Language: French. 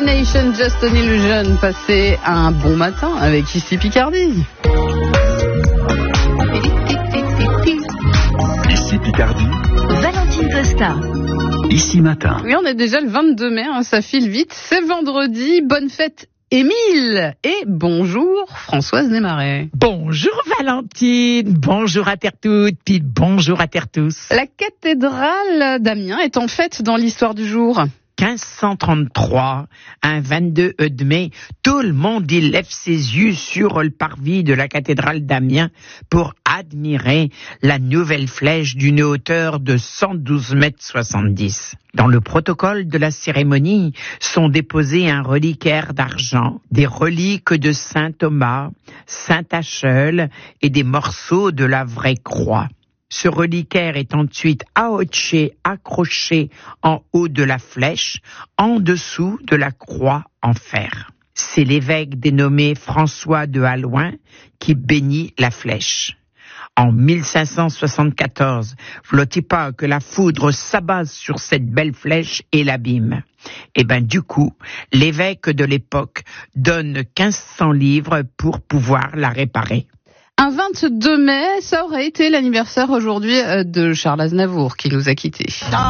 Imagination, Just an Illusion. Passez un bon matin avec Ici Picardie. Ici Picardie. Valentine Costa. Ici matin. Oui, on est déjà le 22 mai, ça file vite. C'est vendredi. Bonne fête, Émile. Et bonjour, Françoise Desmarais. Bonjour Valentine, bonjour à terre toutes, puis bonjour à terre tous. La cathédrale d'Amiens est en fête dans l'histoire du jour. 1533, un 22 de mai, tout le monde y lève ses yeux sur le parvis de la cathédrale d'Amiens pour admirer la nouvelle flèche d'une hauteur de 112 mètres 70. Dans le protocole de la cérémonie sont déposés un reliquaire d'argent, des reliques de saint Thomas, saint Acheul et des morceaux de la vraie croix. Ce reliquaire est ensuite accroché en haut de la flèche, en dessous de la croix en fer. C'est l'évêque dénommé François de Halluin qui bénit la flèche. En 1574, v'là-t-il pas que la foudre s'abat sur cette belle flèche et l'abîme. Du coup, l'évêque de l'époque donne 1500 livres pour pouvoir la réparer. Un 22 mai, ça aurait été l'anniversaire aujourd'hui de Charles Aznavour qui nous a quittés.